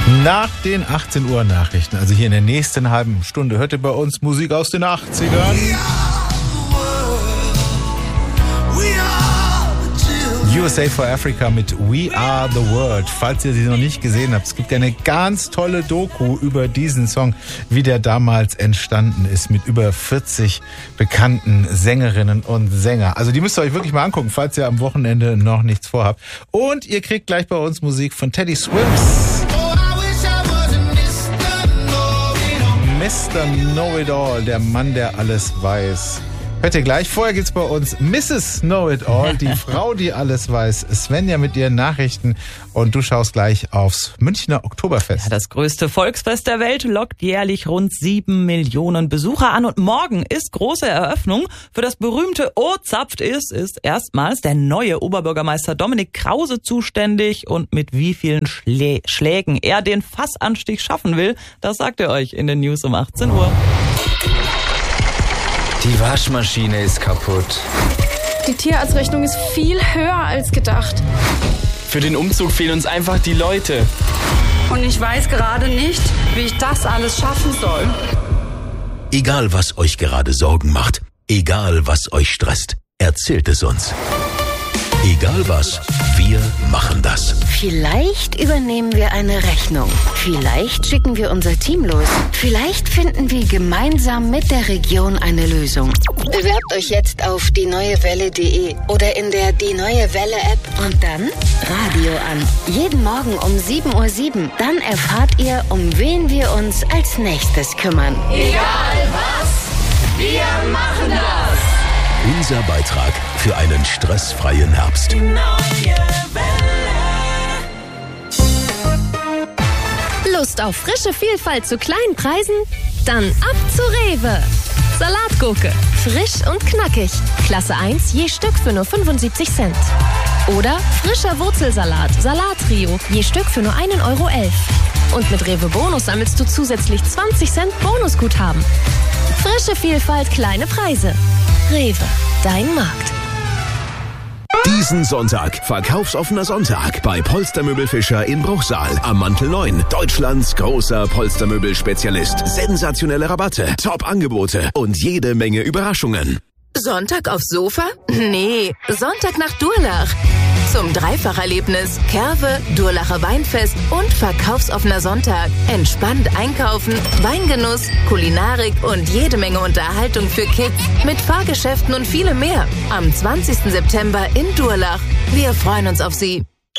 Nach den 18 Uhr Nachrichten, also hier in der nächsten halben Stunde, hört ihr bei uns Musik aus den 80ern. USA for Africa mit We Are the World. Falls ihr sie noch nicht gesehen habt, es gibt eine ganz tolle Doku über diesen Song, wie der damals entstanden ist, mit über 40 bekannten Sängerinnen und Sängern. Also die müsst ihr euch wirklich mal angucken, falls ihr am Wochenende noch nichts vorhabt. Und ihr kriegt gleich bei uns Musik von Teddy Swims. Mr. Know-It-All, der Mann, der alles weiß. Hört ihr gleich. Vorher geht's bei uns Mrs. Know-It-All, die Frau, die alles weiß. Svenja mit ihren Nachrichten. Und du schaust gleich aufs Münchner Oktoberfest. Ja, das größte Volksfest der Welt lockt jährlich rund 7 Millionen Besucher an. Und morgen ist große Eröffnung. Für das berühmte O-Zapft ist erstmals der neue Oberbürgermeister Dominik Krause zuständig. Und mit wie vielen Schlägen er den Fassanstich schaffen will, das sagt er euch in den News um 18 Uhr. Die Waschmaschine ist kaputt. Die Tierarztrechnung ist viel höher als gedacht. Für den Umzug fehlen uns einfach die Leute. Und ich weiß gerade nicht, wie ich das alles schaffen soll. Egal, was euch gerade Sorgen macht, egal, was euch stresst, erzählt es uns. Egal was, wir machen das. Vielleicht übernehmen wir eine Rechnung. Vielleicht schicken wir unser Team los. Vielleicht finden wir gemeinsam mit der Region eine Lösung. Bewerbt euch jetzt auf dieneuewelle.de oder in der Die Neue Welle App und dann Radio an. Jeden Morgen um 7:07 Uhr. Dann erfahrt ihr, um wen wir uns als nächstes kümmern. Egal was, wir machen das. Unser Beitrag für einen stressfreien Herbst. Die Neue Welle. Lust auf frische Vielfalt zu kleinen Preisen? Dann ab zu Rewe. Salatgurke, frisch und knackig. Klasse 1 je Stück für nur 75 Cent. Oder frischer Wurzelsalat, Salattrio, je Stück für nur 1,11 Euro. Und mit Rewe Bonus sammelst du zusätzlich 20 Cent Bonusguthaben. Frische Vielfalt, kleine Preise. Rewe, dein Markt. Diesen Sonntag, verkaufsoffener Sonntag bei Polstermöbel Fischer in Bruchsal am Mantel 9. Deutschlands großer Polstermöbel-Spezialist. Sensationelle Rabatte, Top-Angebote und jede Menge Überraschungen. Sonntag aufs Sofa? Nee, Sonntag nach Durlach. Zum Dreifacherlebnis Kerwe, Durlacher Weinfest und verkaufsoffener Sonntag. Entspannt einkaufen, Weingenuss, Kulinarik und jede Menge Unterhaltung für Kids mit Fahrgeschäften und vielem mehr. Am 20. September in Durlach. Wir freuen uns auf Sie.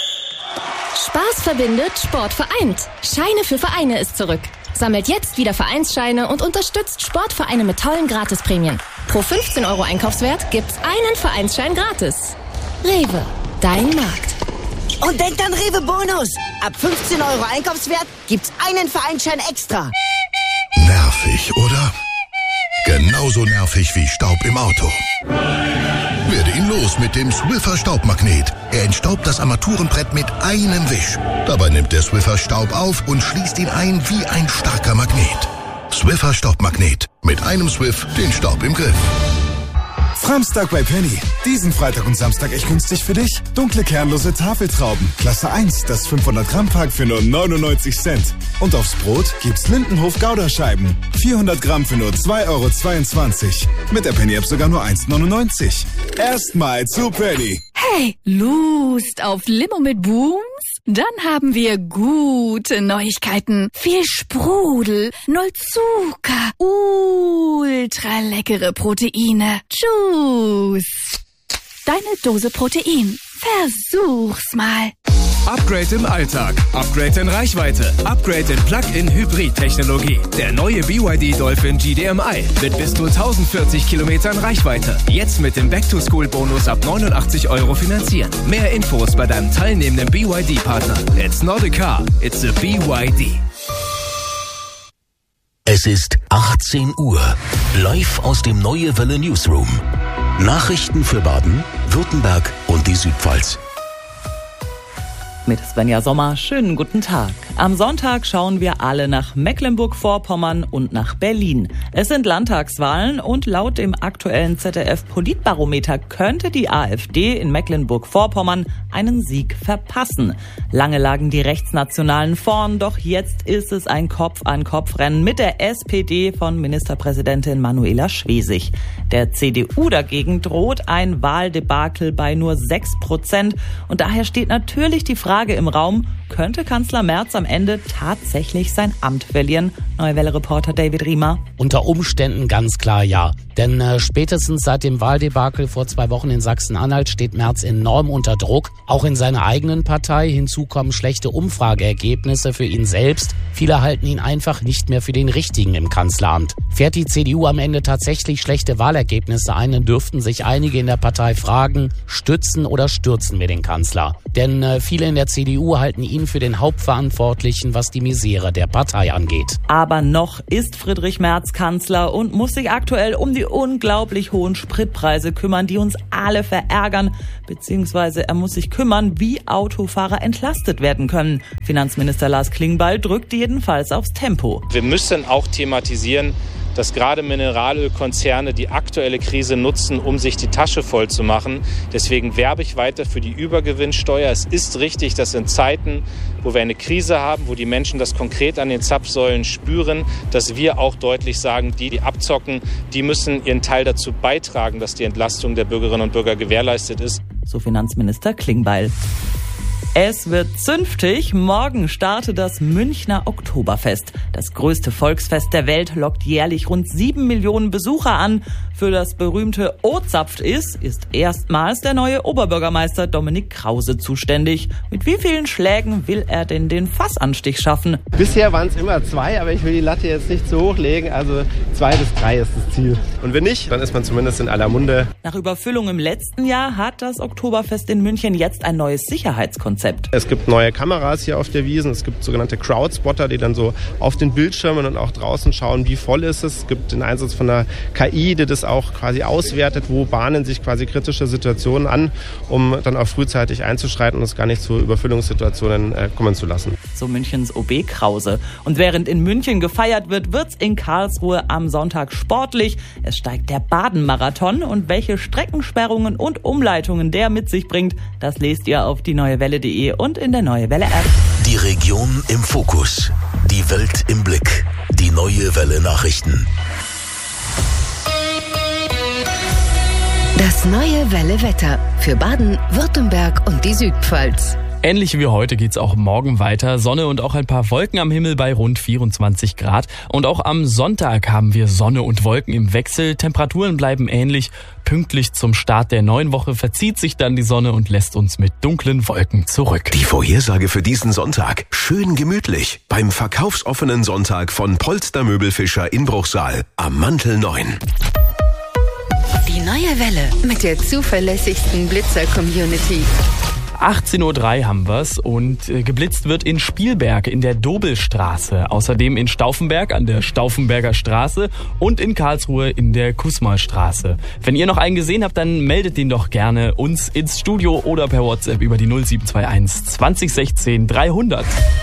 Spaß verbindet, Sport vereint. Scheine für Vereine ist zurück. Sammelt jetzt wieder Vereinsscheine und unterstützt Sportvereine mit tollen Gratisprämien. Pro 15 Euro Einkaufswert gibt's einen Vereinsschein gratis. Rewe, dein Markt. Und denkt an Rewe Bonus. Ab 15 Euro Einkaufswert gibt's einen Vereinsschein extra. Nervig, oder? Genauso nervig wie Staub im Auto. Werde ihn los mit dem Swiffer Staubmagnet. Er entstaubt das Armaturenbrett mit einem Wisch. Dabei nimmt der Swiffer Staub auf und schließt ihn ein wie ein starker Magnet. Swiffer Staubmagnet. Mit einem Swiff den Staub im Griff. Samstag bei Penny. Diesen Freitag und Samstag echt günstig für dich. Dunkle kernlose Tafeltrauben. Klasse 1, das 500 Gramm Pack für nur 99 Cent. Und aufs Brot gibt's Lindenhof Gouda-Scheiben. 400 Gramm für nur 2,22 Euro. Mit der Penny-App sogar nur 1,99 €. Erstmal zu Penny. Hey, Lust auf Limo mit Booms? Dann haben wir gute Neuigkeiten. Viel Sprudel, 0 Zucker, ultra leckere Proteine. Tschüss. Deine Dose Protein. Versuch's mal. Upgrade im Alltag, Upgrade in Reichweite, Upgrade in Plug-in-Hybrid-Technologie. Der neue BYD Dolphin GDMI mit bis zu 1040 Kilometern Reichweite. Jetzt mit dem Back-to-School-Bonus ab 89 € finanzieren. Mehr Infos bei deinem teilnehmenden BYD-Partner. It's not a car, it's a BYD. Es ist 18 Uhr. Live aus dem Neue Welle Newsroom. Nachrichten für Baden, Württemberg und die Südpfalz. Mit Svenja Sommer, schönen guten Tag. Am Sonntag schauen wir alle nach Mecklenburg-Vorpommern und nach Berlin. Es sind Landtagswahlen und laut dem aktuellen ZDF-Politbarometer könnte die AfD in Mecklenburg-Vorpommern einen Sieg verpassen. Lange lagen die Rechtsnationalen vorn, doch jetzt ist es ein Kopf-an-Kopf-Rennen mit der SPD von Ministerpräsidentin Manuela Schwesig. Der CDU dagegen droht ein Wahldebakel bei nur 6%. Und daher steht natürlich die Frage im Raum, könnte Kanzler Merz am Ende tatsächlich sein Amt verlieren? Neue Welle-Reporter David Riemer. Unter Umständen ganz klar ja. Denn spätestens seit dem Wahldebakel vor 2 Wochen in Sachsen-Anhalt steht Merz enorm unter Druck. Auch in seiner eigenen Partei. Hinzu kommen schlechte Umfrageergebnisse für ihn selbst. Viele halten ihn einfach nicht mehr für den Richtigen im Kanzleramt. Fährt die CDU am Ende tatsächlich schlechte Wahlergebnisse ein, dann dürften sich einige in der Partei fragen, stützen oder stürzen wir den Kanzler? Denn viele in der CDU halten ihn für den Hauptverantwortlichen, was die Misere der Partei angeht. Aber noch ist Friedrich Merz Kanzler und muss sich aktuell um die unglaublich hohen Spritpreise kümmern, die uns alle verärgern, beziehungsweise er muss sich kümmern, wie Autofahrer entlastet werden können. Finanzminister Lars Klingbeil drückt jedenfalls aufs Tempo. Wir müssen auch thematisieren, dass gerade Mineralölkonzerne die aktuelle Krise nutzen, um sich die Tasche voll zu machen. Deswegen werbe ich weiter für die Übergewinnsteuer. Es ist richtig, dass in Zeiten, wo wir eine Krise haben, wo die Menschen das konkret an den Zapfsäulen spüren, dass wir auch deutlich sagen, die abzocken, die müssen ihren Teil dazu beitragen, dass die Entlastung der Bürgerinnen und Bürger gewährleistet ist. So Finanzminister Klingbeil. Es wird zünftig. Morgen startet das Münchner Oktoberfest. Das größte Volksfest der Welt lockt jährlich rund 7 Millionen Besucher an. Für das berühmte O-Zapft ist erstmals der neue Oberbürgermeister Dominik Krause zuständig. Mit wie vielen Schlägen will er denn den Fassanstich schaffen? Bisher waren es immer 2, aber ich will die Latte jetzt nicht zu hoch legen. Also 2 bis 3 ist das Ziel. Und wenn nicht, dann ist man zumindest in aller Munde. Nach Überfüllung im letzten Jahr hat das Oktoberfest in München jetzt ein neues Sicherheitskonzept. Es gibt neue Kameras hier auf der Wiesn. Es gibt sogenannte Crowdspotter, die dann so auf den Bildschirmen und auch draußen schauen, wie voll ist es. Es gibt den Einsatz von einer KI, die das auch quasi auswertet, wo bahnen sich quasi kritische Situationen an, um dann auch frühzeitig einzuschreiten und es gar nicht zu Überfüllungssituationen kommen zu lassen. So Münchens OB Krause. Und während in München gefeiert wird, wird's in Karlsruhe am Sonntag sportlich. Es steigt der Baden-Marathon und welche Streckensperrungen und Umleitungen der mit sich bringt, das lest ihr auf dieneuewelle.de und in der Neue Welle App. Die Region im Fokus. Die Welt im Blick. Die Neue Welle Nachrichten. Das Neue Welle Wetter für Baden, Württemberg und die Südpfalz. Ähnlich wie heute geht's auch morgen weiter. Sonne und auch ein paar Wolken am Himmel bei rund 24 Grad. Und auch am Sonntag haben wir Sonne und Wolken im Wechsel. Temperaturen bleiben ähnlich. Pünktlich zum Start der neuen Woche verzieht sich dann die Sonne und lässt uns mit dunklen Wolken zurück. Die Vorhersage für diesen Sonntag. Schön gemütlich. Beim verkaufsoffenen Sonntag von Polster Möbelfischer in Bruchsal am Mantel 9. Die Neue Welle mit der zuverlässigsten Blitzer-Community. 18.03 Uhr haben wir's und geblitzt wird in Spielberg in der Dobelstraße, außerdem in Stauffenberg an der Stauffenberger Straße und in Karlsruhe in der Kußmollstraße. Wenn ihr noch einen gesehen habt, dann meldet den doch gerne uns ins Studio oder per WhatsApp über die 0721 2016 300.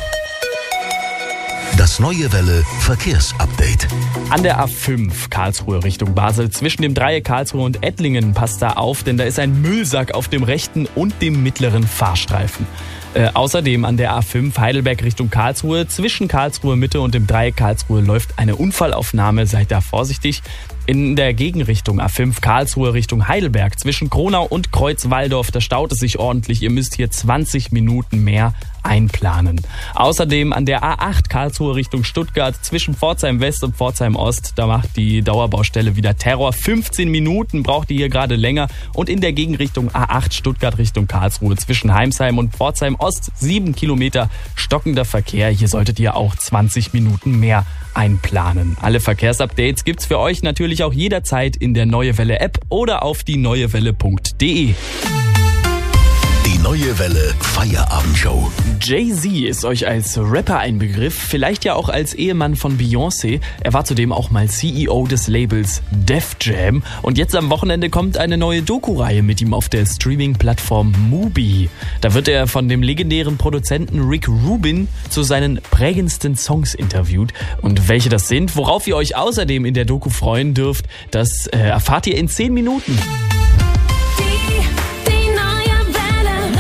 Das Neue Welle Verkehrsupdate. An der A5 Karlsruhe Richtung Basel zwischen dem Dreieck Karlsruhe und Ettlingen passt da auf, denn da ist ein Müllsack auf dem rechten und dem mittleren Fahrstreifen. Außerdem an der A5 Heidelberg Richtung Karlsruhe zwischen Karlsruhe Mitte und dem Dreieck Karlsruhe läuft eine Unfallaufnahme, seid da vorsichtig. In der Gegenrichtung A5 Karlsruhe Richtung Heidelberg zwischen Kronau und Kreuzwaldorf, da staut es sich ordentlich. Ihr müsst hier 20 Minuten mehr einplanen. Außerdem an der A8 Karlsruhe Richtung Stuttgart zwischen Pforzheim West und Pforzheim Ost, da macht die Dauerbaustelle wieder Terror. 15 Minuten braucht ihr hier gerade länger. Und in der Gegenrichtung A8 Stuttgart Richtung Karlsruhe zwischen Heimsheim und Pforzheim Ost 7 Kilometer stockender Verkehr. Hier solltet ihr auch 20 Minuten mehr einplanen. Alle Verkehrsupdates gibt's für euch natürlich auch jederzeit in der Neue Welle App oder auf dieneuewelle.de. Die Neue Neue Welle Feierabendshow. Jay-Z ist euch als Rapper ein Begriff, vielleicht ja auch als Ehemann von Beyoncé. Er war zudem auch mal CEO des Labels Def Jam. Und jetzt am Wochenende kommt eine neue Doku-Reihe mit ihm auf der Streaming-Plattform Mubi. Da wird er von dem legendären Produzenten Rick Rubin zu seinen prägendsten Songs interviewt. Und welche das sind, worauf ihr euch außerdem in der Doku freuen dürft, das erfahrt ihr in 10 Minuten.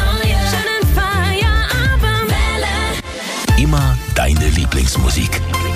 Immer deine Lieblingsmusik.